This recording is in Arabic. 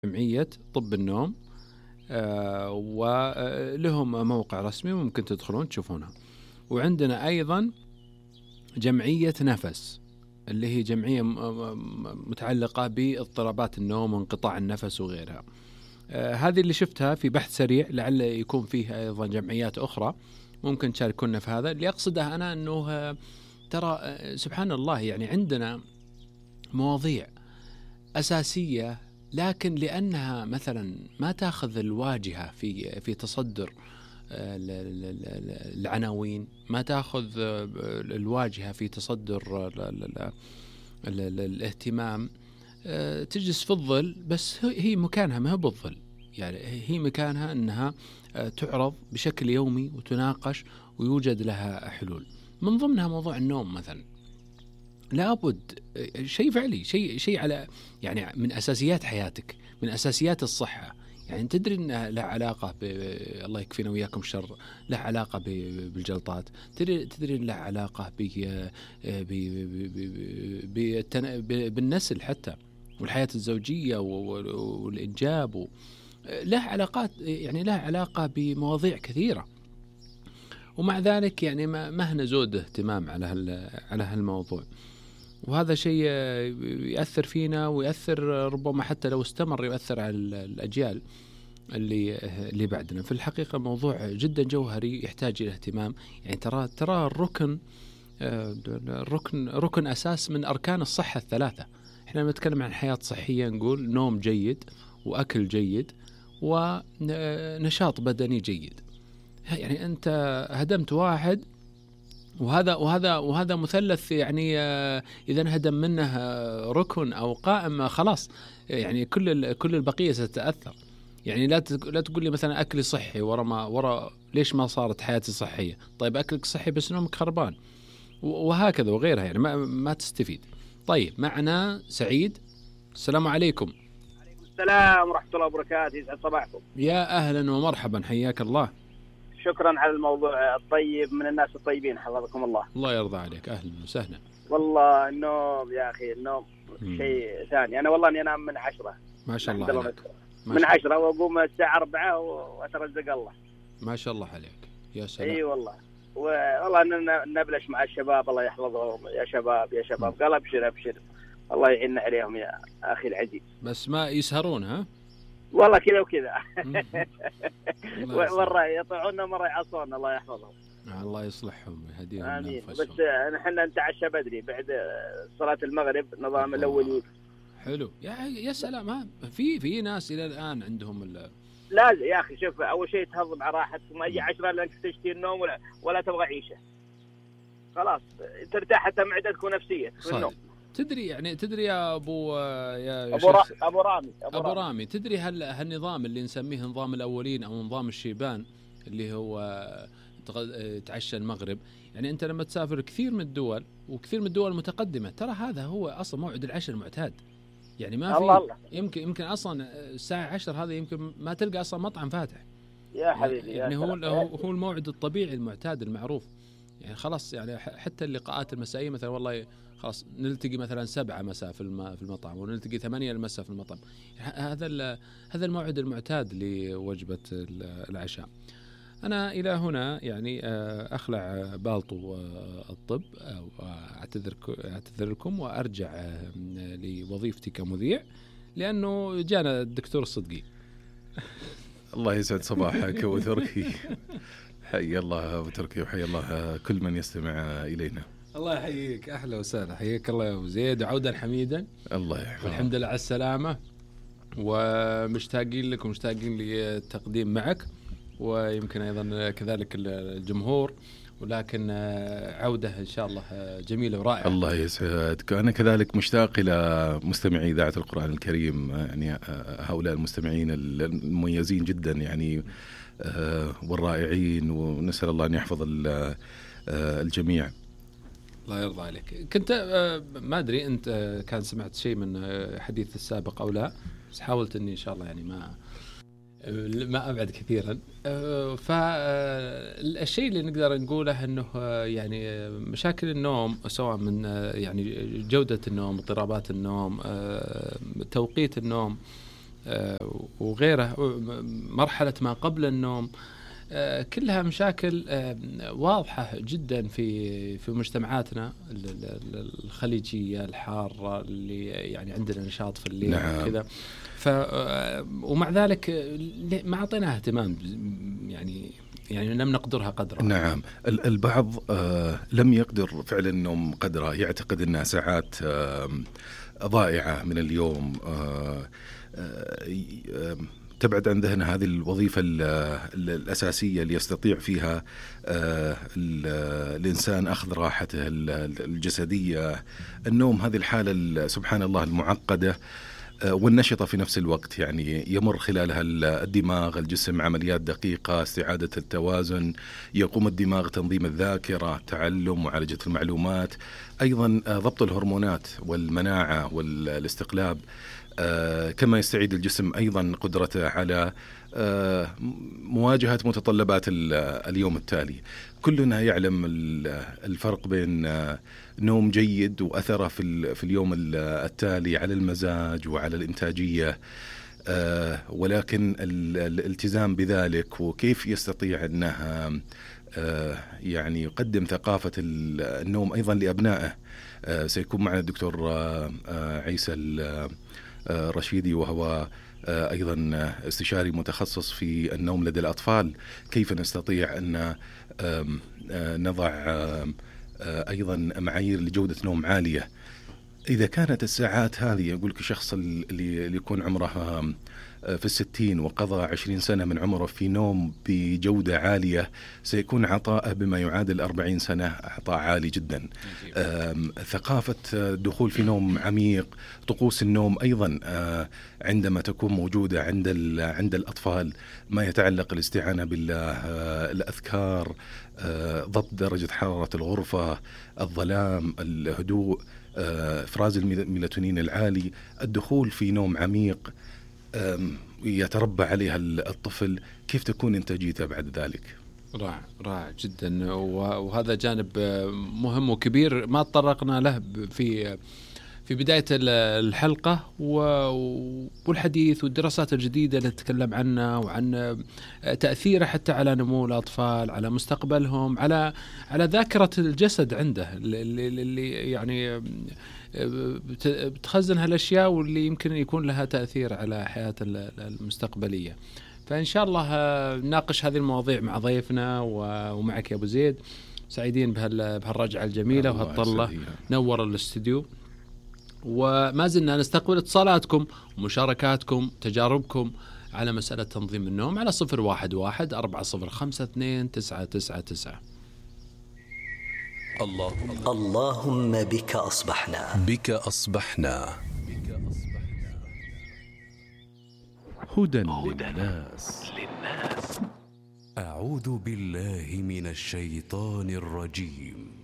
جمعية طب النوم، ولهم موقع رسمي ممكن تدخلون تشوفونها. وعندنا أيضا جمعية نفس، اللي هي جمعية متعلقة باضطرابات النوم وانقطاع النفس وغيرها. هذه اللي شفتها في بحث سريع، لعل يكون فيه أيضا جمعيات أخرى ممكن تشاركونا في هذا. اللي أقصده أنا أنه ترى سبحان الله، يعني عندنا مواضيع أساسية، لكن لأنها مثلا ما تأخذ الواجهة في تصدر العناوين، ما تأخذ الواجهة في تصدر الاهتمام، تجلس في الظل بس. هي مكانها ما هو بالظل، يعني هي مكانها أنها تعرض بشكل يومي وتناقش ويوجد لها حلول. من ضمنها موضوع النوم مثلا، لابد شيء فعلي، شيء على يعني من أساسيات حياتك، من أساسيات الصحة. يعني تدري أن له علاقة الله يكفينا وياكم الشر، له علاقة بالجلطات، تدري أن له علاقة بالنسل حتى، والحياة الزوجية والإنجاب، له علاقات، يعني له علاقة بمواضيع كثيرة. ومع ذلك يعني ما نزود اهتمام على هالموضوع. وهذا شيء يأثر فينا، ويأثر ربما حتى لو استمر يؤثر على الأجيال اللي بعدنا. في الحقيقة موضوع جدا جوهري يحتاج إلى اهتمام. يعني ترى الركن أساس من أركان الصحة الثلاثة. إحنا نتكلم عن حياة صحية، نقول نوم جيد وأكل جيد ونشاط بدني جيد. يعني أنت هدمت واحد، وهذا مثلث، يعني إذا انهدم منه ركن أو قائمة خلاص، يعني كل البقية ستتأثر. يعني لا تقول لي مثلا أكلي صحي ورا ليش ما صارت حياتي صحية؟ طيب أكلك صحي بس نومك خربان، وهكذا وغيرها، يعني ما تستفيد. طيب معنا سعيد، السلام عليكم. السلام ورحمة الله وبركاته، يسعد صباحكم. يا أهلا ومرحبا، حياك الله. شكرا على الموضوع الطيب، من الناس الطيبين حفظكم الله. الله يرضى عليك، أهلا وسهلا. والله النوم يا أخي، النوم شيء ثاني. أنا والله أني أنام من 10 ما شاء الله عليك، من 10 وأقوم الساعة 4 وأترزق الله. ما شاء الله عليك، يا سلام. أي والله، والله نبلش مع الشباب، الله يحفظهم. يا شباب قال أبشر الله يعيننا عليهم يا أخي العزيز. بس ما يسهرون ها؟ والله كذا وكذا. مرة يطلعون مرة يعصون، الله يحفظهم. الله يصلحهم ويهديهم. آمين. بس نحن نتعشى بدري بعد صلاة المغرب، نظام الأولي. حلو يا سلام. ها في ناس إلى الآن عندهم لازم يا أخي. شوف، أول شيء تهضم على راحتك، ما يجي 10 لأنك تشتي النوم ولا تبغى عيشة، خلاص ترتاح حتى معدتك ونفسيتك في النوم. تدري يا أبو رامي، تدري هالنظام اللي نسميه نظام الأولين أو نظام الشيبان، اللي هو تعشى المغرب. يعني أنت لما تسافر كثير من الدول، وكثير من الدول المتقدمة، ترى هذا هو أصلا موعد العشاء المعتاد. يعني ما في يمكن أصلا الساعة 10 هذا يمكن ما تلقى أصلا مطعم فاتح يا حبيبي. يعني هو الموعد الطبيعي المعتاد المعروف. يعني خلاص، يعني حتى اللقاءات المسائية مثلا، والله خلاص نلتقي مثلا 7 مساء في المطعم، ونلتقي 8 المساء في المطعم. هذا الموعد المعتاد لوجبة العشاء. أنا إلى هنا يعني أخلع بالطو الطب، أعتذر لكم وأرجع لوظيفتي كمذيع، لأنه جانا الدكتور الصدقي. الله يسعد صباحك أبو تركي. حي الله أبو تركي، وحي الله كل من يستمع إلينا. الله يحييك، أهلا وسهلا، حياك الله يا أبو زيد، عودا حميدا. الله يحفظك، والحمد لله على السلامة، ومشتاقين لك ومشتاقين للتقديم معك، ويمكن أيضا كذلك الجمهور، ولكن عودة إن شاء الله جميلة ورائعة. الله يسعدك. أنا كذلك مشتاق إلى مستمعي إذاعة القرآن الكريم، يعني هؤلاء المستمعين المميزين جدا يعني والرائعين، ونسأل الله أن يحفظ الجميع. الله يرضى عليك. كنت ما أدري أنت كان سمعت شيء من حديث السابق أو لا، بس حاولت أني إن شاء الله يعني ما أبعد كثيرا. فالشيء اللي نقدر نقوله أنه يعني مشاكل النوم، سواء من يعني جودة النوم، اضطرابات النوم، توقيت النوم، وغيره، مرحلة ما قبل النوم، كلها مشاكل واضحة جدا في مجتمعاتنا الخليجية الحارة اللي يعني عندنا نشاط في الليل. نعم. كذا. ومع ذلك ما أعطيناها اهتمام، يعني لم نقدرها قدرها. نعم. البعض لم يقدر فعلا النوم قدرها، يعتقد أنها ساعات ضائعة من اليوم، تبعد عن ذهنه هذه الوظيفة الأساسية اللي يستطيع فيها الإنسان أخذ راحته الجسدية. النوم هذه الحالة سبحان الله المعقدة والنشطة في نفس الوقت، يعني يمر خلالها الدماغ الجسم عمليات دقيقة، استعادة التوازن، يقوم الدماغ تنظيم الذاكرة، تعلم، معالجة المعلومات، أيضا ضبط الهرمونات والمناعة والاستقلاب، كما يستعيد الجسم أيضا قدرته على مواجهة متطلبات اليوم التالي. كلنا يعلم الفرق بين نوم جيد وأثره في اليوم التالي على المزاج وعلى الإنتاجية، ولكن الالتزام بذلك وكيف يستطيع أنها يعني يقدم ثقافة النوم أيضا لأبنائه. سيكون معنا الدكتور عيسى الرشيدي، وهو أيضا استشاري متخصص في النوم لدى الأطفال. كيف نستطيع أن نضع أيضا معايير لجودة نوم عالية؟ إذا كانت الساعات هذه، يقول لك شخص اللي يكون عمره في 60 وقضى 20 سنة من عمره في نوم بجودة عالية، سيكون عطاءه بما يعادل 40 سنة عطاء عالي جدا. ثقافة الدخول في نوم عميق، طقوس النوم أيضا عندما تكون موجودة عند الأطفال، ما يتعلق الاستعانة بالله، الأذكار، ضبط درجة حرارة الغرفة، الظلام، الهدوء، إفراز الميلاتونين العالي، الدخول في نوم عميق يتربى عليها الطفل، كيف تكون إنتاجيته بعد ذلك؟ رائع جدا، وهذا جانب مهم وكبير ما تطرقنا له في بداية الحلقة، والحديث والدراسات الجديدة اللي نتكلم عنها، وعن تأثيره حتى على نمو الأطفال، على مستقبلهم، على ذاكرة الجسد عنده اللي يعني بتخزن هالأشياء، واللي يمكن يكون لها تأثير على حياته المستقبلية. فإن شاء الله نناقش هذه المواضيع مع ضيفنا ومعك يا أبو زيد. سعيدين بهالرجعة الجميلة وهالطلة، نور الاستديو. وما زلنا نستقبل اتصالاتكم ومشاركاتكم، تجاربكم على مسألة تنظيم النوم على 011-4052-999. اللهم بك أصبحنا هدى للناس. أعوذ بالله من الشيطان الرجيم.